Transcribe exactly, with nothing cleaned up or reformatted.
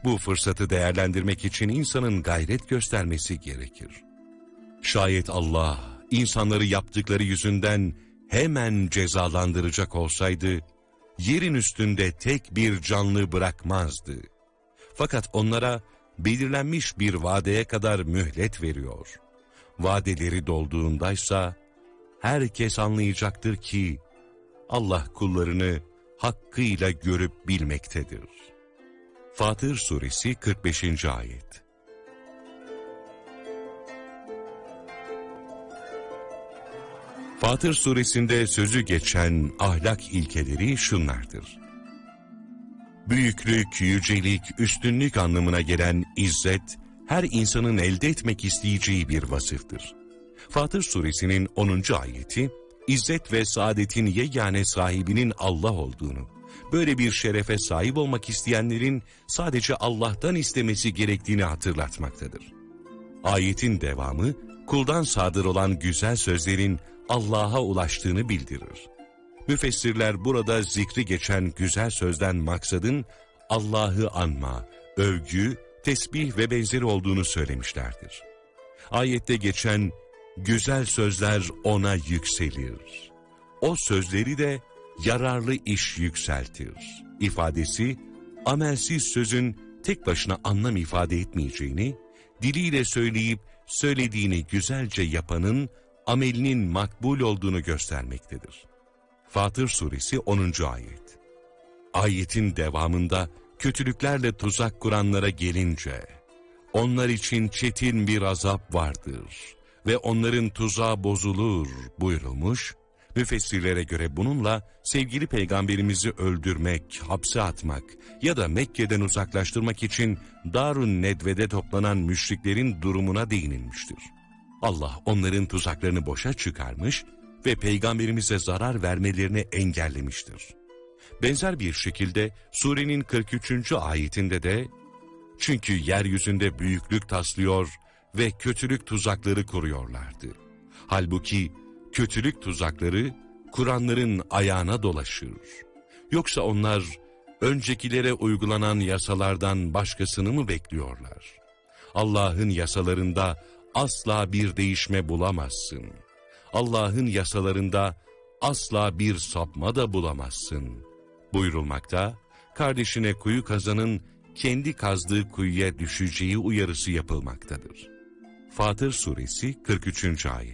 Bu fırsatı değerlendirmek için insanın gayret göstermesi gerekir. Şayet Allah insanları yaptıkları yüzünden hemen cezalandıracak olsaydı, yerin üstünde tek bir canlı bırakmazdı. Fakat onlara belirlenmiş bir vadeye kadar mühlet veriyor. Vadeleri dolduğundaysa herkes anlayacaktır ki Allah kullarını hakkıyla görüp bilmektedir. Fatır Suresi kırk beşinci ayet. Fatır Suresinde sözü geçen ahlak ilkeleri şunlardır. Büyüklük, yücelik, üstünlük anlamına gelen izzet, her insanın elde etmek isteyeceği bir vasıftır. Fatır Suresinin onuncu ayeti, İzzet ve saadetin yegane sahibinin Allah olduğunu, böyle bir şerefe sahip olmak isteyenlerin sadece Allah'tan istemesi gerektiğini hatırlatmaktadır. Ayetin devamı, kuldan sadır olan güzel sözlerin Allah'a ulaştığını bildirir. Müfessirler burada zikri geçen güzel sözden maksadın Allah'ı anma, övgü, tesbih ve benzeri olduğunu söylemişlerdir. Ayette geçen güzel sözler ona yükselir. O sözleri de yararlı iş yükseltir ifadesi, amelsiz sözün tek başına anlam ifade etmeyeceğini, diliyle söyleyip söylediğini güzelce yapanın amelinin makbul olduğunu göstermektedir. Fatır Suresi onuncu ayet. Ayetin devamında kötülüklerle tuzak kuranlara gelince, onlar için çetin bir azap vardır ve onların tuzağı bozulur buyurulmuş. Müfessirlere göre bununla sevgili peygamberimizi öldürmek, hapse atmak ya da Mekke'den uzaklaştırmak için Darun Nedve'de toplanan müşriklerin durumuna değinilmiştir. Allah onların tuzaklarını boşa çıkarmış ve peygamberimize zarar vermelerini engellemiştir. Benzer bir şekilde surenin kırk üçüncü ayetinde de, çünkü yeryüzünde büyüklük taslıyor ve kötülük tuzakları kuruyorlardı. Halbuki kötülük tuzakları Kur'anların ayağına dolaşır. Yoksa onlar öncekilere uygulanan yasalardan başkasını mı bekliyorlar? Allah'ın yasalarında asla bir değişme bulamazsın. Allah'ın yasalarında asla bir sapma da bulamazsın buyurulmakta, kardeşine kuyu kazanın kendi kazdığı kuyuya düşeceği uyarısı yapılmaktadır. Fatır Suresi kırk üçüncü ayet.